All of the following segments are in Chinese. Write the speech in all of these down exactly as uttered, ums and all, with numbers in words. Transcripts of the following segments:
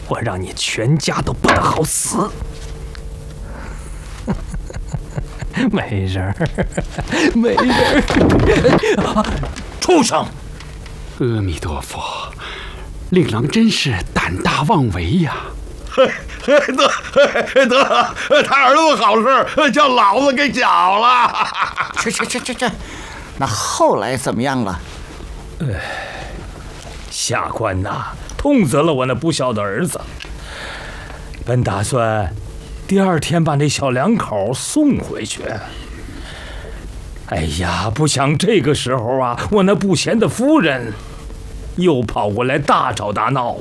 我让你全家都不得好死。没人儿，没人儿，畜生！ 阿弥陀佛，令郎真是胆大妄为呀！ 得得，他儿子好事叫老子给搅了。 这这这这这，那后来怎么样了？ 呃，下官呐，痛责了我那不孝的儿子。本打算第二天把那小两口送回去。哎呀，不想这个时候啊，我那不贤的夫人又跑过来大吵大闹。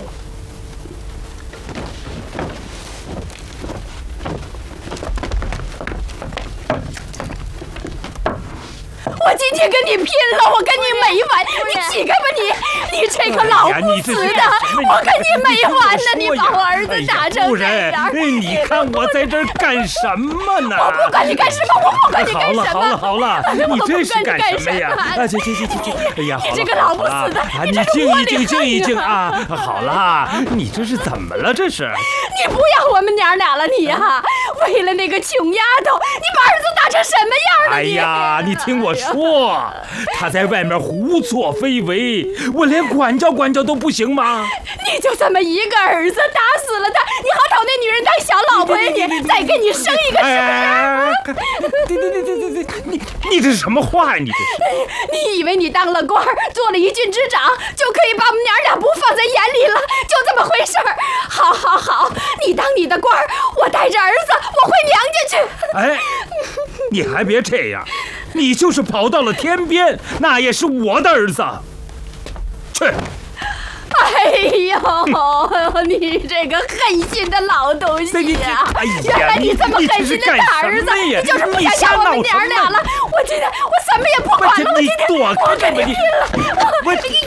我今天跟你拼了，我跟你没完！你起开吧你！你这个老不死的，我跟你没完呢！你把我儿子打成这样， 你看我在这儿干什么呢？ 我不管你干什么，我不管你干什么！ 好了好了好了，你这是干什么呀？啊，行行行行行，哎呀， 你这个老不死的， 你静一静静一静啊！好了，你这是怎么了？这是？ 你不要我们娘俩了，你呀！为了那个穷丫头，你把儿子打成什么样了？ 哎呀，你听我说，他在外面胡作非为，我连管教管教都不行吗？ 你就这么一个儿子，打死了他，你好找那女人当小老婆呀？你再给你生一个是不是？ 对对对对对对，你你这是什么话呀？你这是？ 你以为你当了官，做了一郡之长，就可以把我们娘俩不放在眼里了？就这么回事儿？好好好，你当你的官，我带着儿子，我回娘家去。 哎，你还别这样，你就是跑到了天边，那也是我的儿子。去。 哎呦，你这个狠心的老东西呀！ 哎呀， 原来你这么狠心的大儿子，你就是不想要我们娘俩了。我今天我什么也不管了，我今天我跟你拼了！我这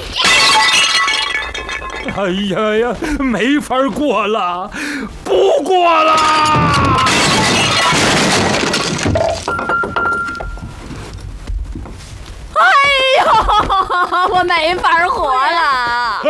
个……哎呀呀，没法过了，不过了！ 哎呦，我没法活了！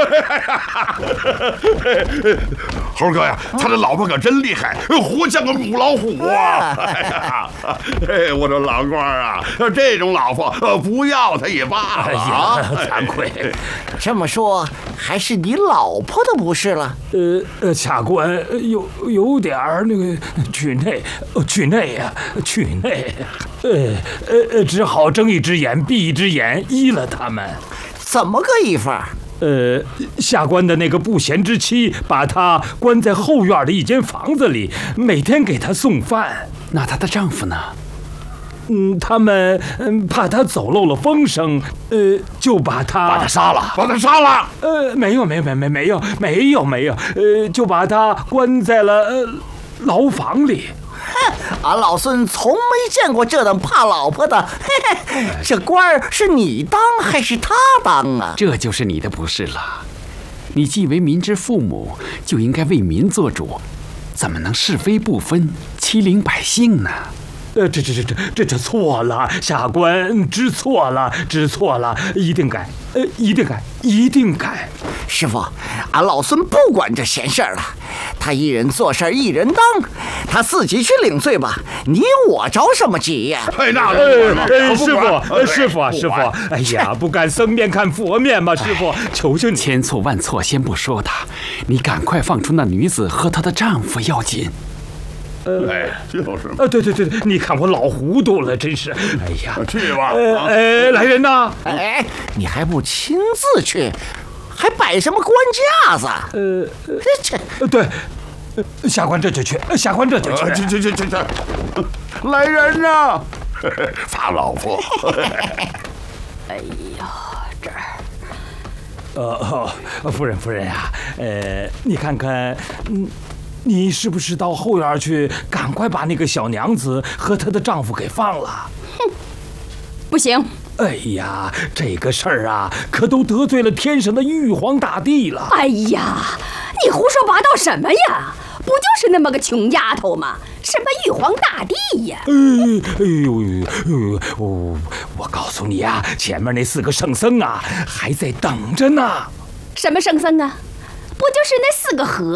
猴哥呀，他这老婆可真厉害，活像个母老虎啊！哎，我说老官啊，这种老婆不要他也罢了啊！ 惭愧， 这么说还是你老婆的不是了？ 呃呃，下官有有点儿那个惧内，惧内呀，惧内，呃呃呃，只好睁一只眼闭一只眼，依了他们。 怎么个依法？ 呃，下官的那个不贤之妻把她关在后院的一间房子里，每天给她送饭。 那她的丈夫呢？ 嗯，他们嗯怕她走漏了风声，呃，就把她把她杀了，把她杀了。 呃，没有，没有，没没没有，没有，没有，呃，就把她关在了呃牢房里。 哼，俺老孙从没见过这等怕老婆的。嘿嘿，这官儿是你当还是他当啊？ 这就是你的不是了。你既为民之父母，就应该为民做主，怎么能是非不分，欺凌百姓呢？ 呃，这这这这这这错了，下官知错了，知错了，一定改，呃，一定改，一定改。 师傅，俺老孙不管这闲事儿了，他一人做事一人当，他自己去领罪吧，你我着什么急呀？ 哎，那呃，师傅，师傅啊，师傅，哎呀，不敢僧面看佛面嘛，师傅，求求你， 千错万错先不说他，你赶快放出那女子和她的丈夫要紧。 哎，就是啊，对对对对，你看我老糊涂了，真是。哎呀， 去吧。 呃，呃来人呐！ 哎，你还不亲自去，还摆什么官架子？ 呃， 这对，下官这就去，下官这就去， 去去去去去，来人呐！罚老婆。 哎呦，这儿。 呃，哦，夫人夫人呀，呃，你看看，嗯。你是不是到后院去，赶快把那个小娘子和她的丈夫给放了？ 哼，不行！ 哎呀，这个事儿啊，可都得罪了天上的玉皇大帝了。 哎呀，你胡说八道什么呀？不就是那么个穷丫头吗？什么玉皇大帝呀？ 哎哎呦呦呦！我我告诉你啊，前面那四个圣僧啊，还在等着呢。 什么圣僧啊？不就是那四个和